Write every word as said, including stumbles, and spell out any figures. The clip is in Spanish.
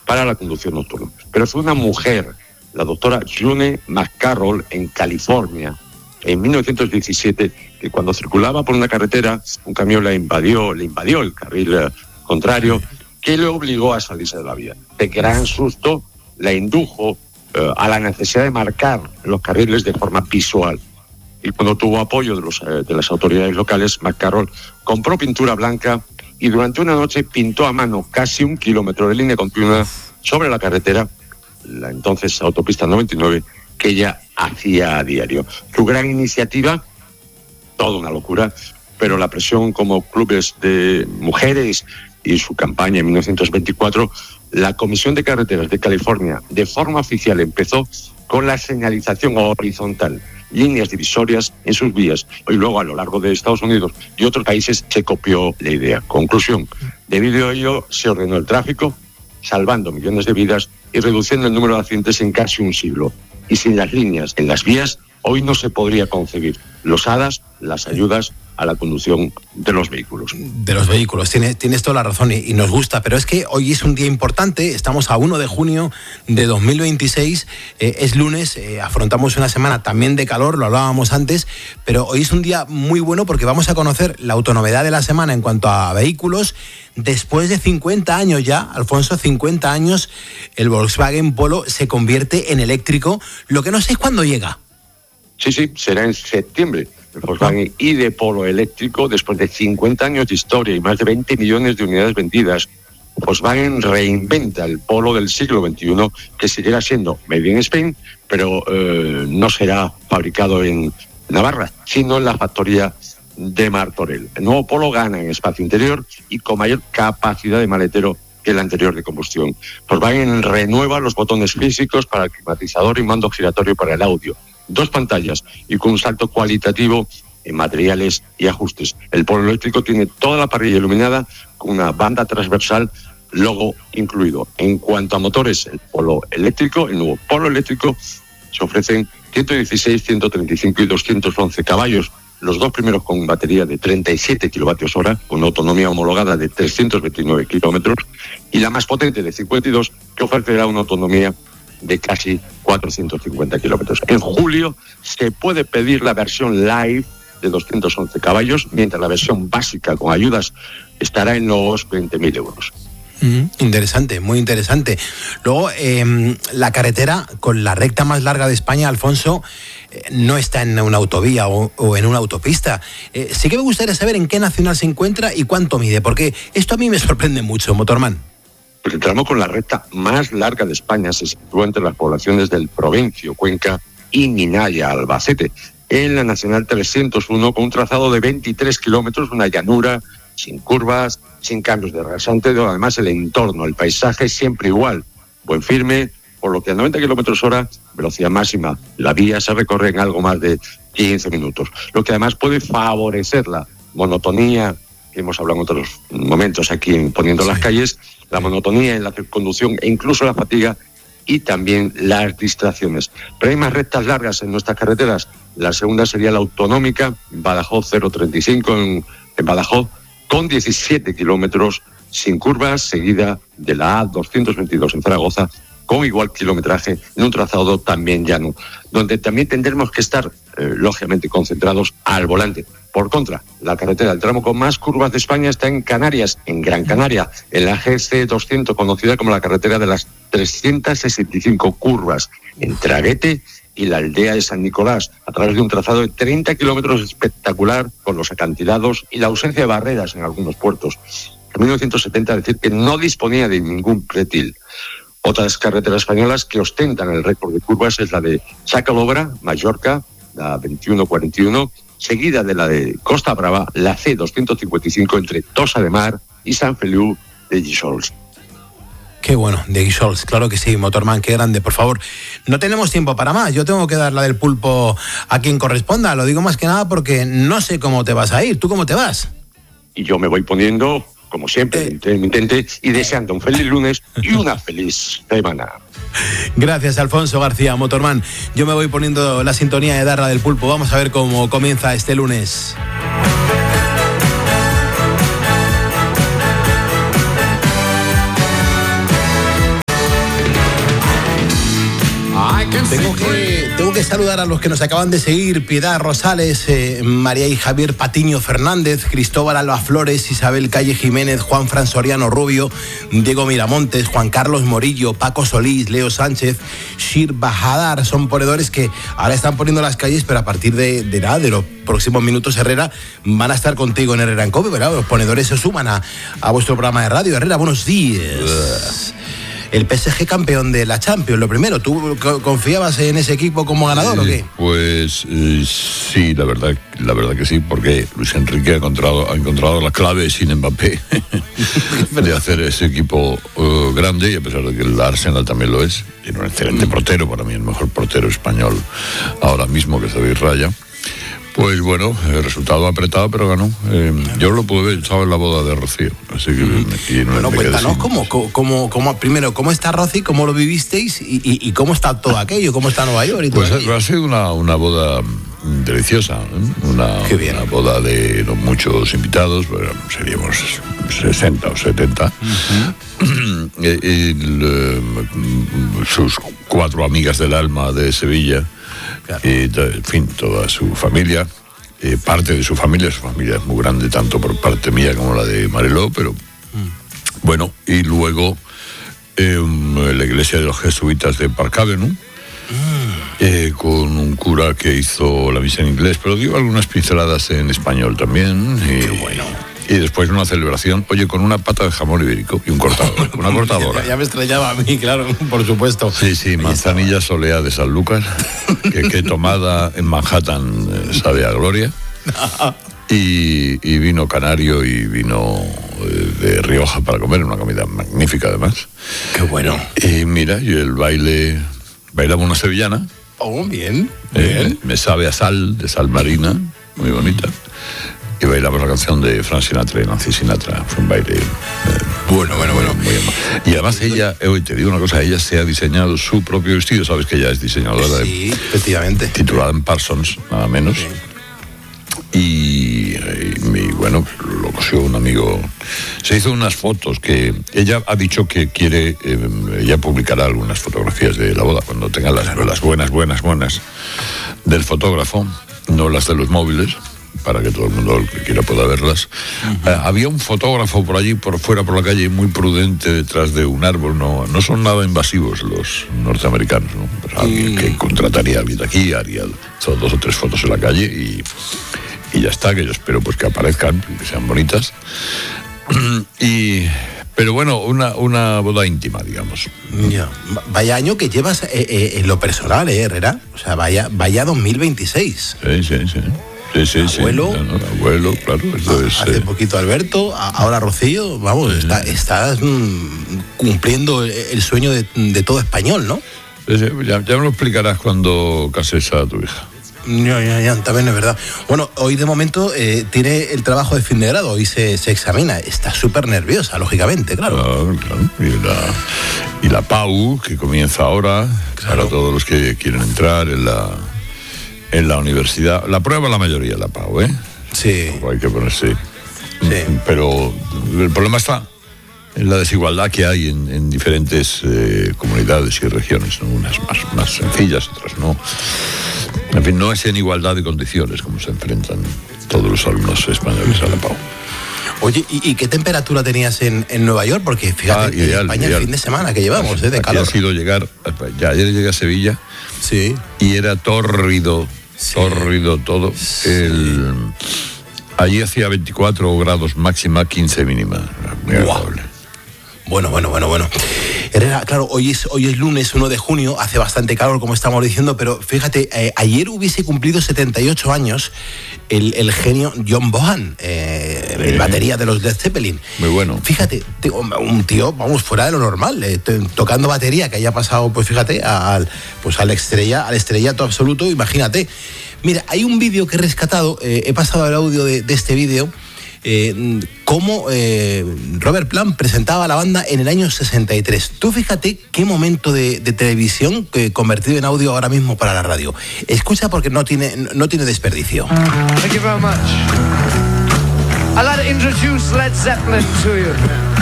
para la conducción nocturna. Pero fue una mujer, la doctora June McCarroll, en California, en mil novecientos diecisiete, que cuando circulaba por una carretera, un camión la invadió, le invadió el carril eh, contrario, que le obligó a salirse de la vía. De gran susto, la indujo eh, a la necesidad de marcar los carriles de forma visual. Y cuando tuvo apoyo de, los, eh, de las autoridades locales, McCarroll compró pintura blanca y durante una noche pintó a mano casi un kilómetro de línea continua sobre la carretera, la entonces autopista noventa y nueve, que ella hacía a diario. Su gran iniciativa, toda una locura, pero la presión como clubes de mujeres y su campaña en mil novecientos veinticuatro, la Comisión de Carreteras de California, de forma oficial, empezó con la señalización horizontal, líneas divisorias en sus vías, y luego a lo largo de Estados Unidos y otros países se copió la idea. Conclusión, debido a ello se ordenó el tráfico, salvando millones de vidas y reduciendo el número de accidentes en casi un siglo. Y sin las líneas en las vías, hoy no se podría concebir los A D As, las ayudas a la conducción de los vehículos. De los vehículos, tienes, tienes toda la razón y, y nos gusta, pero es que hoy es un día importante, estamos a uno de junio de dos mil veintiséis, eh, es lunes, eh, afrontamos una semana también de calor, lo hablábamos antes, pero hoy es un día muy bueno porque vamos a conocer la autonovedad de la semana en cuanto a vehículos. Después de cincuenta años ya, Alfonso, cincuenta años, el Volkswagen Polo se convierte en eléctrico, lo que no sé es cuándo llega. Sí, sí, será en septiembre. El Volkswagen ID Polo eléctrico, después de cincuenta años de historia y más de veinte millones de unidades vendidas, Volkswagen reinventa el Polo del siglo veintiuno, que seguirá siendo made in Spain, pero eh, no será fabricado en Navarra, sino en la factoría de Martorell. El nuevo Polo gana en espacio interior y con mayor capacidad de maletero que el anterior de combustión. Volkswagen renueva los botones físicos para el climatizador y mando giratorio para el audio. Dos pantallas y con un salto cualitativo en materiales y ajustes. El Polo eléctrico tiene toda la parrilla iluminada con una banda transversal, logo incluido. En cuanto a motores, el Polo eléctrico, el nuevo Polo eléctrico, se ofrecen ciento dieciséis, ciento treinta y cinco y doscientos once caballos, los dos primeros con batería de treinta y siete kilovatios hora, con una autonomía homologada de trescientos veintinueve kilómetros, y la más potente de cincuenta y dos, que ofrecerá una autonomía de casi cuatrocientos cincuenta kilómetros. En julio se puede pedir la versión Live de doscientos once caballos, mientras la versión básica con ayudas estará en los veinte mil euros. Mm, interesante, muy interesante. Luego, eh, la carretera con la recta más larga de España, Alfonso, eh, no está en una autovía o, o en una autopista. Eh, sí que me gustaría saber en qué nacional se encuentra y cuánto mide, porque esto a mí me sorprende mucho, Motorman. El tramo con la recta más larga de España se sitúa entre las poblaciones del Provencio, Cuenca y Minaya, Albacete, en la Nacional trescientos uno, con un trazado de veintitrés kilómetros, una llanura, sin curvas, sin cambios de rasante, además el entorno, el paisaje siempre igual, buen firme, por lo que a noventa kilómetros hora, velocidad máxima, la vía se recorre en algo más de quince minutos, lo que además puede favorecer la monotonía, que hemos hablado en otros momentos aquí en Poniendo sí. las calles, la monotonía en la conducción e incluso la fatiga y también las distracciones. Pero hay más rectas largas en nuestras carreteras. La segunda sería la autonómica, Badajoz cero treinta y cinco en, en Badajoz, con diecisiete kilómetros sin curvas, seguida de la A doscientos veintidós en Zaragoza, con igual kilometraje en un trazado también llano, donde también tendremos que estar, eh, lógicamente, concentrados al volante. Por contra, la carretera, el tramo con más curvas de España está en Canarias, en Gran Canaria, en la G C doscientos, conocida como la carretera de las trescientas sesenta y cinco curvas, entre Aguete y la aldea de San Nicolás, a través de un trazado de treinta kilómetros espectacular, con los acantilados y la ausencia de barreras en algunos puertos. En mil novecientos setenta, decir que no disponía de ningún pretil. Otras carreteras españolas que ostentan el récord de curvas es la de Sacalobra, Mallorca, la veintiuno cuarenta y uno, seguida de la de Costa Brava, la C doscientos cincuenta y cinco entre Tossa de Mar y Sant Feliu de Guíxols. Qué bueno, de Guíxols, claro que sí, Motorman, qué grande, por favor. No tenemos tiempo para más, yo tengo que dar la del pulpo a quien corresponda, lo digo más que nada porque no sé cómo te vas a ir, ¿tú cómo te vas? Y yo me voy poniendo, como siempre, eh, intente y deseando un feliz lunes y una feliz semana. Gracias, Alfonso García, Motorman. Yo me voy poniendo la sintonía de Darla del Pulpo. Vamos a ver cómo comienza este lunes. Tengo que, tengo que saludar a los que nos acaban de seguir: Piedad Rosales, eh, María y Javier Patiño Fernández, Cristóbal Alba Flores, Isabel Calle Jiménez, Juan Fran Soriano Rubio, Diego Miramontes, Juan Carlos Morillo, Paco Solís, Leo Sánchez, Shir Bajadar. Son ponedores que ahora están poniendo las calles, pero a partir de, de nada, de los próximos minutos, Herrera, van a estar contigo en Herrera en Cope, ¿verdad? Los ponedores se suman a, a vuestro programa de radio. Herrera, buenos días. El P S G campeón de la Champions, lo primero. ¿Tú confiabas en ese equipo como ganador eh, o qué? Pues eh, sí, la verdad, la verdad que sí, porque Luis Enrique ha encontrado, ha encontrado la clave sin Mbappé de hacer ese equipo uh, grande, y a pesar de que el Arsenal también lo es. Tiene un excelente portero, para mí el mejor portero español ahora mismo, que es David Raya. Pues bueno, el resultado apretado, pero ganó. Eh, yo lo pude ver, estaba en la boda de Rocío. Así que y no bueno, cuéntanos cómo, cómo, cómo, primero, cómo está Rocío, cómo lo vivisteis y, y, y cómo está todo aquello, cómo está Nueva York y todo. Pues ha, ha sido una, una boda deliciosa, ¿eh? una, una boda de no muchos invitados, bueno, seríamos sesenta o setenta. Uh-huh. y, y, y, sus cuatro amigas del alma de Sevilla. Claro. Y, en fin, toda su familia, eh, parte de su familia, su familia es muy grande, tanto por parte mía como la de Mariló, pero mm. bueno, y luego eh, la iglesia de los jesuitas de Park Avenue, mm. eh, con un cura que hizo la misa en inglés, pero dio algunas pinceladas en español también. Y, qué bueno. Y después una celebración, oye, con una pata de jamón ibérico y un cortador, una cortadora. ya, ya me extrañaba a mí, claro, por supuesto. Sí, sí, manzanilla solea de San Lucas, que, que tomada en Manhattan eh, sabe a gloria. Y, y vino canario y vino eh, de Rioja para comer, una comida magnífica además. Qué bueno. Y mira, y el baile, bailaba una sevillana. Oh, bien, eh, bien. Me sabe a sal, de sal marina, muy bonita. Y bailamos la canción de Frank Sinatra y Nancy Sinatra. Fue un baile eh, bueno, bueno, bueno. Muy, muy y además ella, hoy te digo una cosa, ella se ha diseñado su propio vestido. Sabes que ella es diseñadora. Sí, de, efectivamente. Titulada en Parsons, nada menos. Sí. Y, y, y bueno, lo cosió un amigo. Se hizo unas fotos que ella ha dicho que quiere, eh, ella publicará algunas fotografías de la boda cuando tenga las, claro. las buenas, buenas, buenas del fotógrafo, no las de los móviles, para que todo el mundo el que quiera pueda verlas. Uh-huh. Eh, había un fotógrafo por allí, por fuera, por la calle, muy prudente detrás de un árbol. No, no son nada invasivos los norteamericanos, ¿no? Pues alguien uh-huh. que contrataría a alguien de aquí, haría dos o tres fotos en la calle y, y ya está, que yo espero pues que aparezcan, que sean bonitas. y... Pero bueno, una, una boda íntima, digamos. Ya. Vaya año que llevas eh, eh, en lo personal, ¿eh, Herrera? O sea, vaya, vaya dos mil veintiséis. Sí, sí, sí. Sí, sí, abuelo, sí. No, no, abuelo, claro. Esto es, hace eh... poquito Alberto, ahora Rocío, vamos, sí. está, estás mm, cumpliendo el sueño de, de todo español, ¿no? Sí, sí, ya, ya me lo explicarás cuando cases a tu hija. Ya, ya, ya, también es verdad. Bueno, hoy de momento eh, tiene el trabajo de fin de grado, hoy se, se examina. Está súper nerviosa, lógicamente, claro. Claro, claro. Y, la, y la P A U, que comienza ahora, claro. Para todos los que quieren entrar en la... en la universidad. La prueba la mayoría la pago, ¿eh? Sí. Hay que ponerse. Sí. Pero el problema está en la desigualdad que hay en, en diferentes eh, comunidades y regiones, ¿no? Unas más, más sencillas, otras no. En fin, no es en igualdad de condiciones como se enfrentan todos los alumnos españoles a la P A U. Oye, ¿y, y qué temperatura tenías en, en Nueva York? Porque fíjate, ah, ideal, en España ideal. El fin de semana que llevamos, ¿eh? De Aquí calor. Ha sido llegar, ya ayer llegué a Sevilla. Sí. Y era tórrido, sí. tórrido todo. Sí. El, allí hacía veinticuatro grados máxima, quince mínima. Muy agradable. Bueno, bueno, bueno, bueno. Herrera, claro, hoy es, hoy es lunes uno de junio, hace bastante calor, como estamos diciendo, pero fíjate, eh, ayer hubiese cumplido setenta y ocho años el, el genio John Bonham, eh, sí. el batería de los Led Zeppelin. Muy bueno. Fíjate, un tío, vamos, fuera de lo normal, eh, tocando batería, que haya pasado, pues fíjate, al, pues al, estrella, al estrellato absoluto, imagínate. Mira, hay un vídeo que he rescatado, eh, he pasado el audio de, de este vídeo, Eh, cómo eh, Robert Plant presentaba a la banda en el año sesenta y tres. Tú fíjate qué momento de, de televisión que convertido en audio ahora mismo para la radio. Escucha porque no tiene, no tiene desperdicio. Thank you very much. I'd like to introduce Led Zeppelin to you.